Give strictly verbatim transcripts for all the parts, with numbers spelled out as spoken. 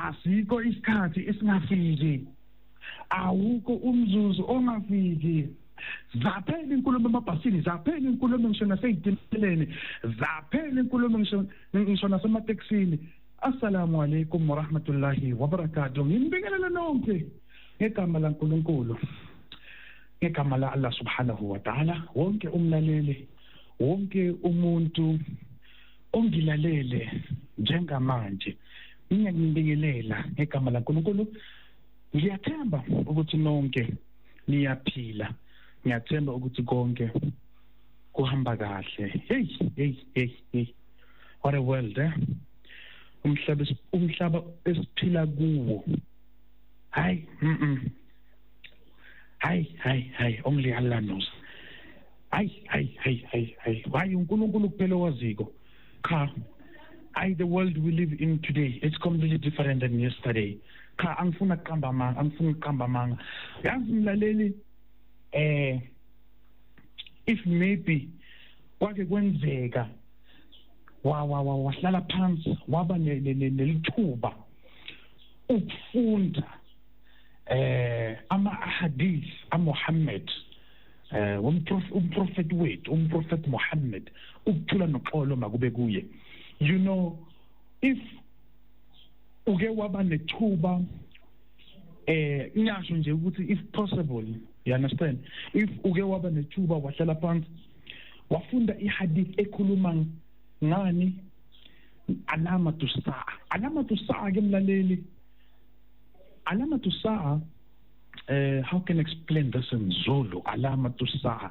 asikho isikhathi esingafiki awukho umzuzu ongafiki zaphela inkulumo emabhasini zaphela inkulumo ngisho naseyitimeleni zaphela inkulumo ngisho ngisho nasemateksini. Assalamu alaikum wa rahmatullahi wa barakatuh. Ngibingelela nonke ngegama laNkulunkulu ngegama la Allah subhanahu wa ta'ala wonke umlaleli wonke umuntu ongilalele njengamanje ngiyangibingelela ngegama laNkulunkulu. Ngiyathemba ukuthi nonke niyaphila, ngiyathemba ukuthi konke kuhamba kahle. Hey hey hey hey, what a world, eh? Umhlaba umhlaba esiphila kuwo, hayi mhm hayi hayi hayi only Allah knows. Hayi hayi hayi hayi hayi hayi uNkulunkulu kuphela waziko. Cha, I the world we live in today, it's completely different than yesterday. Cha, angifuna kuqamba manga, angifuna kuqamba manga. Yazi mlaleli, eh if maybe kwake kwenzeka wa wa wa wahlala phansi waba nelithuba ukufunda eh ama ahadith aMuhammad eh umprofet wethu umprofet Muhammad ukuthula noxolo makube kuye. You know, if uke waba nethuba eh ngiyasho nje ukuthi if possible, you understand, if uke waba nethuba wahlala phansi wafunda ihadith ekhuluma ngani alamatu saa. Alamatu saa ke mlaleli, alamatu saa, uh, how can I explain this in Zulu? Alamatu saa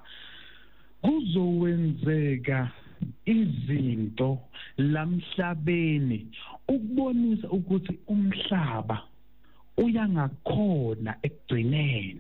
kuzowenzeka izinto lamhlabeni ukubonisa ukuthi umhlaba uyangakhona ekugcineni.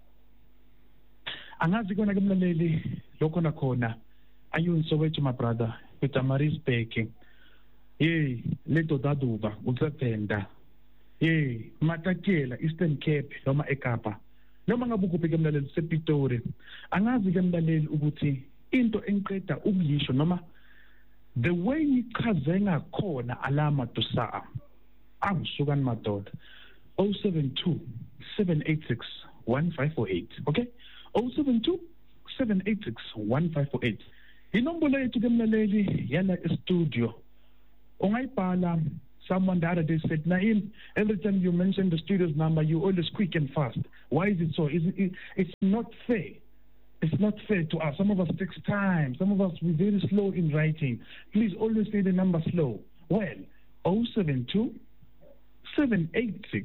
Angazi kona ke mlaleli lokho nakhona ayunsowethi my brother eTamarisbeke, hey leto daduba utsependa, hey Matakela Eastern Cape noma eKapa noma ngabe ukuphi ke mlaleli sePitori. Angazi ke mlaleli ukuthi into enqeda ukuyisho noma the way ichaze ngakhona alama tusaa angusukani madoda oh seven two seven eight six one five four eight. Okay, oh seven two seven eight six one five four eight. Inombolo yethu ke mlaleli yana e-studio. Ungayibhala. Someone the other day said, Naim, every time you mention the studio's number, you always quick and fast. Why is it so? Is it, it's not fair. It's not fair to us. Some of us takes time. Some of us we're very slow in writing. Please always say the number slow. Well, oh seven two seven eight six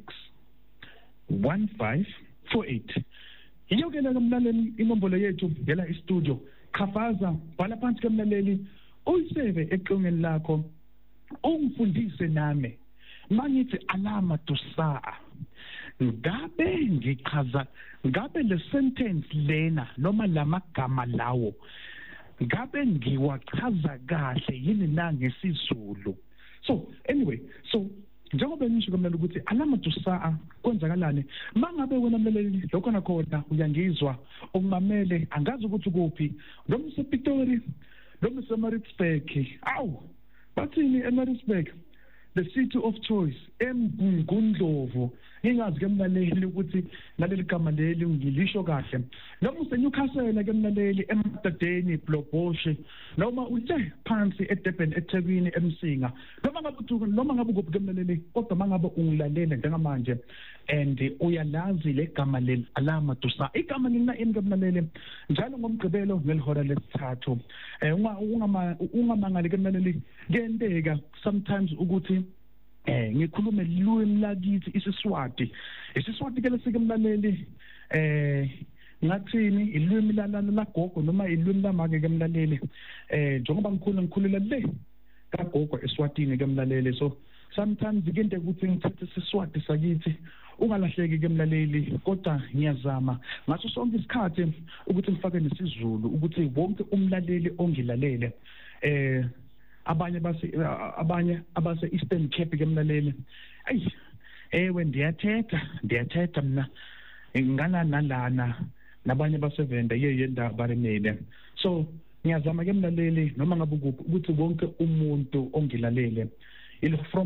one five four eight. Iyo ke la mlaleli inombolo yethu yela e-studio. Khafaza bhala phansi ke mlaleli uyiseve eqongeni lakho ungifundise nami mangithi alama tusaa ngabe ngichaza ngabe le sentence lena noma lamagama lawo ngabe ngiwachaza kahle yini na ngesizulu. So anyway, so njengoba ngisho kumele ukuthi alama tusaa kwenzakalani mangabe wena mlaleli lokho nakhona uyangizwa ukumamele angazi ukuthi kuphi noma sePitori noma seMaritzburg. Awu bathini eMaritzburg, the city of choice, eMgungundlovu. Ngingazi ke mlaleli ukuthi naleli gama leli ngilisho kahle. Noma useNewcastle ke mlaleli eMtadeni Bloboshe noma uthe phansi eDurban eThekwini eMsinga noma ngabe noma ngabe kuphi ke mlaleli kodwa mangabe ungilalela njengamanje and uyalazi le gama leli alama tusaa. Igama lina ke mlaleli njalo ngomgqibelo ngelihora lesithathu eh ungama ungamangali ke mlaleli kuyenteka sometimes ukuthi eh ngikhulume lulwimi lakithi isiSwati. IsiSwati ke lesike mlaleli eh ngathini ilwimi lalana lagogo noma ilwimi lamake ke mlaleli eh njengoba ngikhuluma ngikhulula le kagogo eSwatini ke mlaleli. So sometimes ikente ukuthi ngithathe isiSwati sakithi ungalahleki ke mlaleli kodwa ngiyazama ngaso sonke isikhathi ukuthi ngifake nesizulu ukuthi wonke umlaleli ongilalele eh abanye base abanye abase Eastern Cape ke mlaleli ayi ewe ndiyathetha ndiyathetha mina ngana nalana nabanye basevenda yeyenda baremele. So ngiyazama ke mlaleli noma ngabe ukuthi wonke umuntu ongilalele ilo from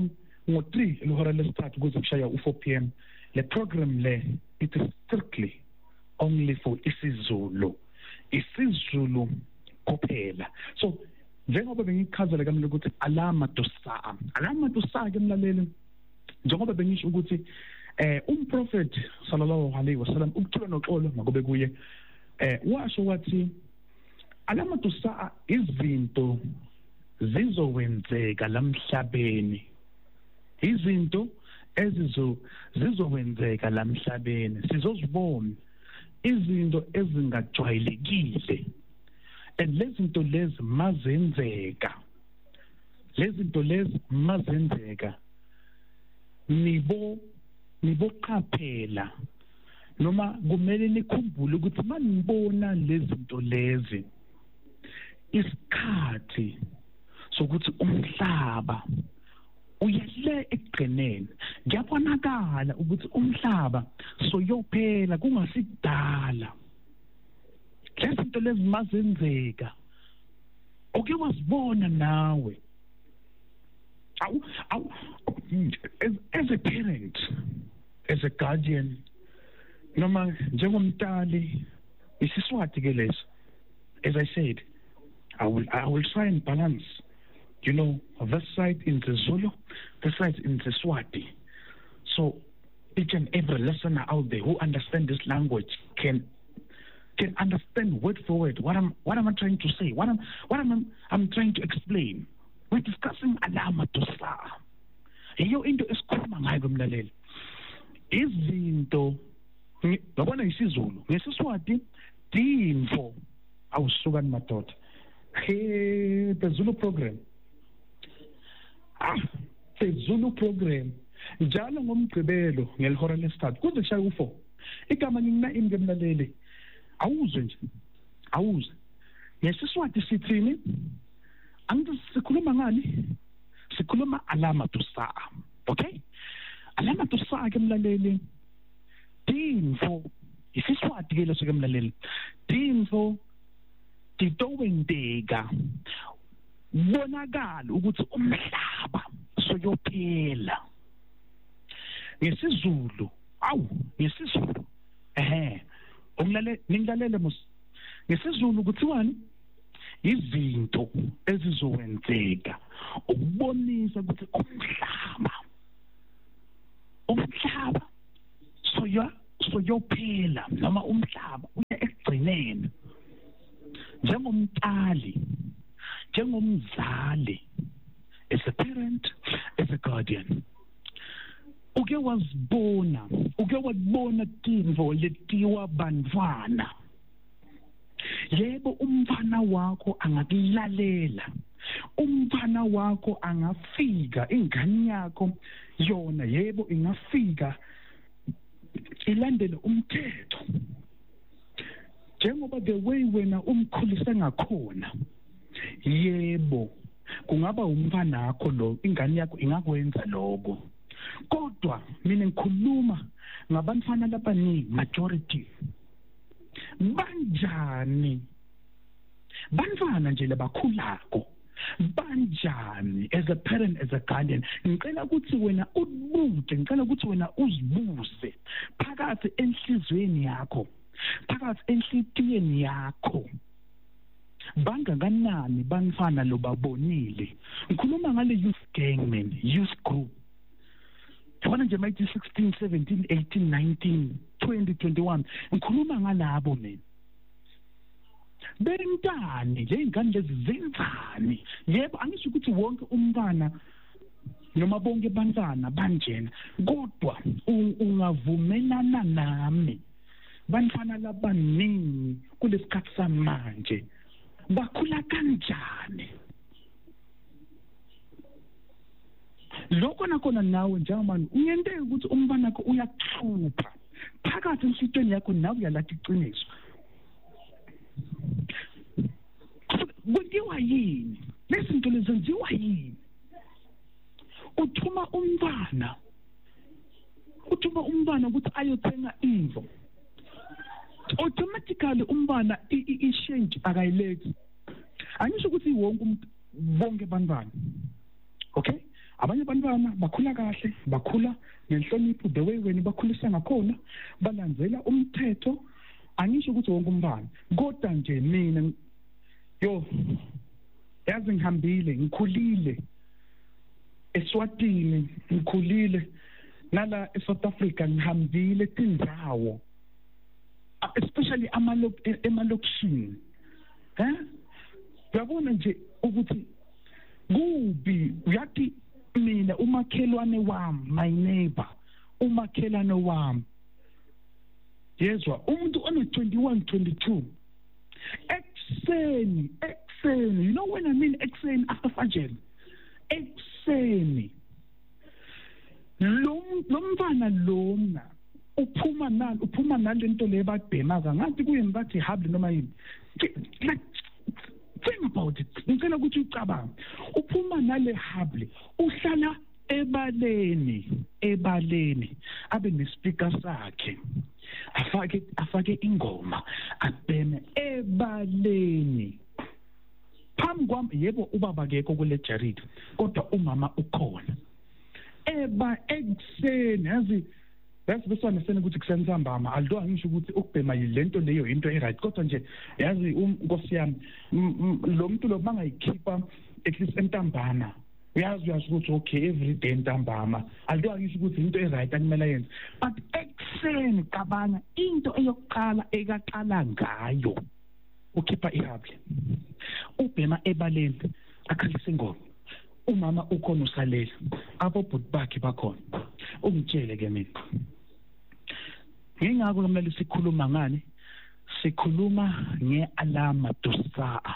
ngo-three elihora lesithathu kuze kushaya u-four p m le program le it is strictly only for isiZulu isiZulu kuphela. So njengoba bengichazela kamile ukuthi alama dosa alama dosa ke mlaleli njengoba bengisho ukuthi eh umprofet sallallahu alaihi wasallam ukuthula noxolo makube kuye eh washo wathi alama dosa izinto zizowenzeka lamhlabeni izinto ezizo zizowenzeka lamhlabeni sizozibona izinto ezingajwayelekile and lezinto lezi mazenzeka lezinto lezi mazenzeka nibo niboqaphela noma kumele nikhumbule ukuthi manibona lezinto lezi isikhathi sokuthi umhlaba uyele ekugcineni ngiyabonakala ukuthi umhlaba soyophela kungasidala lezinto lezi mazenzeka oke wasibona nawe awu awu as, as a parent as a guardian noma njengomntali isiswati ke leso as I said I will I will try and balance you know this side in the Zulu this side in the Swati so each and every listener out there who understand this language can can understand word for word what I'm what am I trying to say what I'm what am I'm trying to explain. We're discussing alama dosa iyo into esikhuluma ngayo kumlaleli izinto ngabona isiZulu ngesiswati dimfo awusuka madoda he the Zulu program ah the Zulu program njalo ngomgcibelo ngelihora lesithathu kuze kushaya u-four igama ngina imgemlaleli awuzwe nje awuzwe ngesiswati sithini angithi sikhuluma ngani sikhuluma alama dosa okay alama dosa ke mlaleli dimfo isiswati ke leso ke mlaleli dimfo titowendeka bonakala ukuthi umhlaba soyophela ngesizulu awu ngesizulu ehe umlale ningilalele mus ngesizulu kuthiwani izinto ezizowenzeka ukubonisa ukuthi umhlaba umhlaba soya soyophela noma umhlaba uya ekugcineni njengomtali njengomzali as a parent as a guardian uke wazibona uke wabona timvo letiwa bantwana yebo umfana wakho angakulalela umfana wakho angafika ingane yakho yona yebo ingafika ilandele umthetho njengoba the way wena umkhulise ngakhona yebo kungaba umfana wakho lo ingane yakho ingakwenza lokho kodwa mina ngikhuluma ngabantwana labaningi majority banjani bantwana nje labakhulako banjani as a parent as a guardian ngicela ukuthi wena ubuke ngicela ukuthi wena uzibuse phakathi enhlizweni yakho phakathi enhlitiyeni yakho bangakanani bantwana lobabonile ngikhuluma ngale youth gang man youth group Kona nje mayithi sixteen seventeen eighteen nineteen twenty twenty-one ngikhuluma ngalabo mina bentani le ngane lezi zenzani yebo angisho ukuthi wonke umntana noma bonke bantwana banjena kodwa ungavumelana nami bantwana labaningi kulesikhathi samanje bakhula kanjani lokho nakhona nawe njengamanje uyenteke ukuthi umntwana wakho uyakuhlupha phakathi enhlitweni yakho nawe uyalathi iqiniso kwenziwa yini lezinto lezenziwa yini uthuma umntwana uthuma umntwana ukuthi ayothenga imvo automatically umntwana i-change akayilethi angisho ukuthi wonke umuntu bonke bantwana okay abanye abantwana bakhula kahle, bakhula ngenhlonipho the way wena bakhulisa ngakhona, balandzela umthetho. Angisho ukuthi wonke umntwana, kodwa nje mina yo yazi ngihambile, ngikhulile eSwatini, ngikhulile nala eSouth Africa, ngihambile tindzawo especially emalokishini. Eh? Uyabona nje ukuthi kubi, uyathi mina umakhelwane wami, my neighbor, umakhelwane wami, yezwa umuntu ono twenty-one twenty-two ekseni ekseni, you know when I mean ekseni, after fajr, ekseni lo mfana lona uphuma nalo uphuma nalento le babhemaza ngathi kuyini bathi hable noma yini, like think about it, ngicela ukuthi ucabanga, uphuma nale hable, uhlala ebaleni ebaleni abe nespeaker sakhe, afake afake ingoma, abheme ebaleni. Phambi kwami yebo ubaba akekho kule Jared, kodwa umama ukhona eba ekseni. Yazi bese besona sene ukuthi kusenzambama, aldo angisho ukuthi ukubhema yilento leyo into e right, kodwa nje yazi unkosi yami lo muntu lo bangayikhipha at least entambama, uyazi uyazi ukuthi okay every day entambama, aldo angisho ukuthi into e right akumele yenze, but ekseni cabanga into eyokuqala ekaqala ngayo ukhipha ihable, ubhema ebaleni, akhalisa ingoma, umama ukhona usalela, abo bhuti bakhe bakhona. Ungitshele ke mina, ngingakho kumele sikhuluma ngani, sikhuluma ngealama dosaa,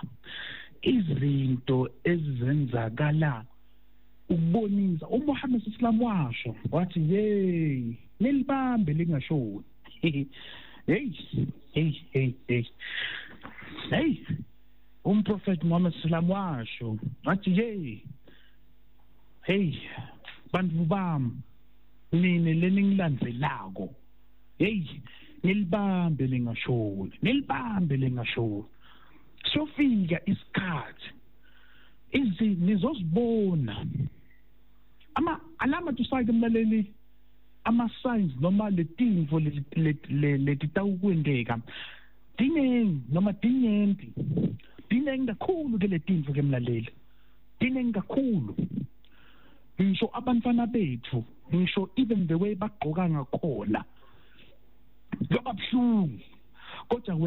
izinto ezenzakala ukubonisa. uMuhammad sallam washo wathi hey nilibambe lingashoni. hey hey hey hey hey umprofeti Muhammad sallam washo wathi hey hey bantu bami, nini leningilandzelako, hey nilibambe lingashoni, nilibambe lingashoni. Sofika isikhathi izi nizosibona ama alama tusayike mlaleli, ama signs noma letinvo letitawukwendeka dinengi noma dinyenti dinengi kakhulu ke letinvo ke mlaleli, dinengi kakhulu. Ngisho abantwana bethu, ngisho even the way bagqoka ngakhona kuba buhlungu, kodwa